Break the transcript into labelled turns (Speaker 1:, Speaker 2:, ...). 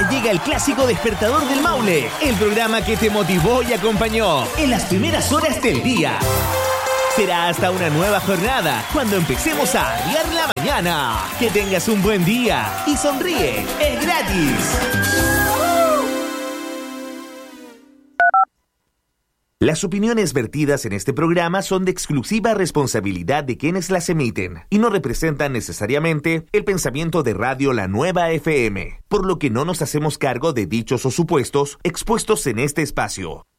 Speaker 1: llega el clásico Despertador del Maule, el programa que te motivó y acompañó en las primeras horas del día. Será hasta una nueva jornada cuando empecemos a arriar la mañana. Que tengas un buen día y sonríe, es gratis. Las opiniones vertidas en este programa son de exclusiva responsabilidad de quienes las emiten y no representan necesariamente el pensamiento de Radio La Nueva FM, por lo que no nos hacemos cargo de dichos o supuestos expuestos en este espacio.